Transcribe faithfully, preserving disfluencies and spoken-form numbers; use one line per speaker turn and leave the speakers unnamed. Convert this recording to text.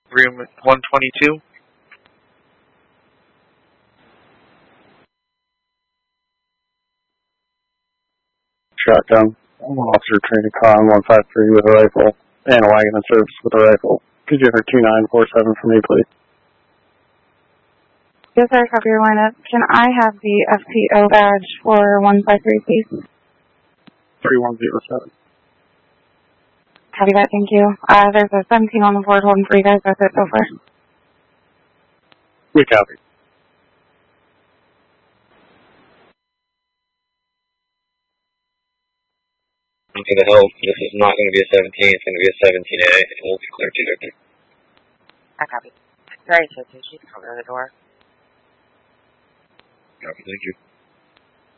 room one twenty-two.
Shotgun. Officer Trinity Con one five three with a rifle and a wagon and service with a rifle. Could you enter two nine four seven for me, please?
Yes, sir. Copy your lineup. Can I have the F P O badge for one five three, please?
three one zero seven.
Copy that. Thank you. Uh, there's a seventeen on the board holding for you guys. That's it so far.
We copy.
To the help, this is not going to be a seventeen, it's going to be a seventeen A, and we'll be clear to Victor.
I copy. Sorry, so she's over the door.
Copy, thank you.